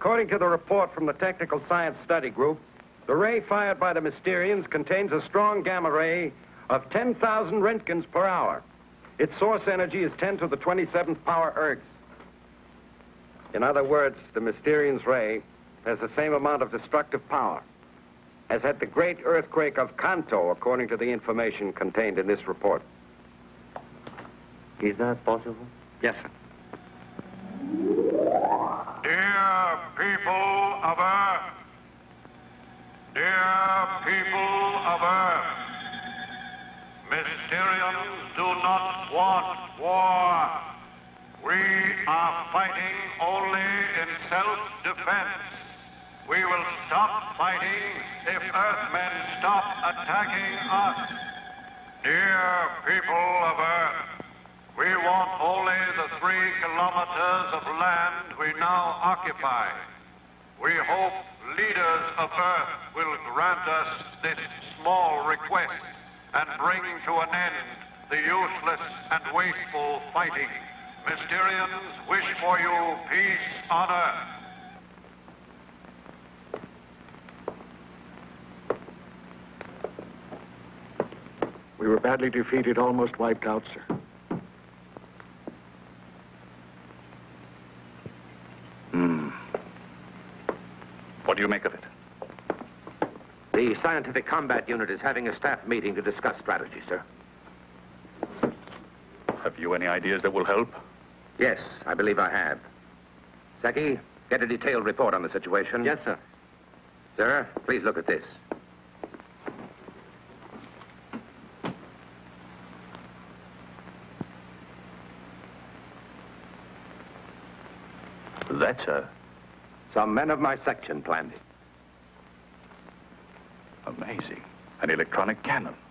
According to the report from the Technical Science Study Group, the ray fired by the Mysterians contains a strong gamma ray of 10,000 Roentgens per hour. Its source energy is 10 to the 27th power ergs. In other words, the Mysterian's ray has the same amount of destructive power as had the great earthquake of Kanto, according to the information contained in this report. Is that possible? Yes, sir. Dear people of Earth, dear people of Earth, Mysterians do not want war. We are fighting only in self-defense. We will stop fighting if Earthmen stop attacking us. Dear people of Earth, we want only the 3 kilometers of land we now occupy. We hope leaders of Earth will grant us this small request and bring to an end the useless and wasteful fighting. Mysterians wish for you peace on Earth. We were badly defeated, almost wiped out, sir. What do you make of it? The Scientific Combat Unit is having a staff meeting to discuss strategy, sir. Have you any ideas that will help? Yes, I believe I have. Seki, get a detailed report on the situation. Yes, sir. Sir, please look at this. That's Some men of my section planned it. amazing. An electronic cannon.